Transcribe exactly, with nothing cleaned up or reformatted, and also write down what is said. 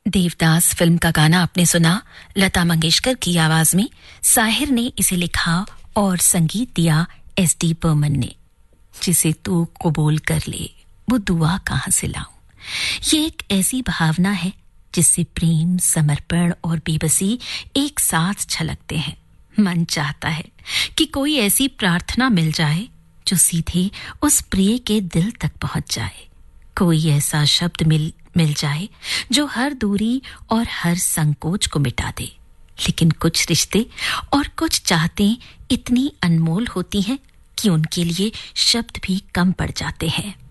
Devdas film का गाना आपने सुना लता मंगेशकर की आवाज में। साहिर ने इसे लिखा और संगीत दिया एस डी बर्मन ने। जिसे तू कबूल कर ले वो दुआ कहां से लाऊं। ये एक ऐसी भावना है जिससे प्रेम, समर्पण और बेबसी एक साथ छलकते हैं। मन चाहता है कि कोई ऐसी प्रार्थना मिल जाए जो सीधे उस प्रिय के दिल तक पहुंच जाए। कोई ऐसा शब्द मिल मिल जाए जो हर दूरी और हर संकोच को मिटा दे। लेकिन कुछ रिश्ते और कुछ चाहतें इतनी अनमोल होती हैं कि उनके लिए शब्द भी कम पड़ जाते हैं।